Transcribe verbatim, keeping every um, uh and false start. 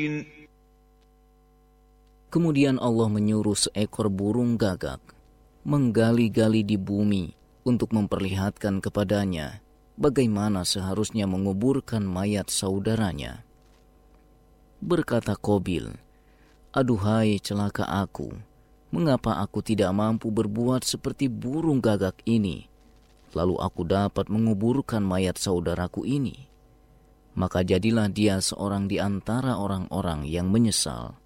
Kemudian Allah menyuruh seekor burung gagak menggali-gali di bumi untuk memperlihatkan kepadanya bagaimana seharusnya menguburkan mayat saudaranya. Berkata Qabil, "Aduhai celaka aku, mengapa aku tidak mampu berbuat seperti burung gagak ini, lalu aku dapat menguburkan mayat saudaraku ini?" Maka jadilah dia seorang di antara orang-orang yang menyesal.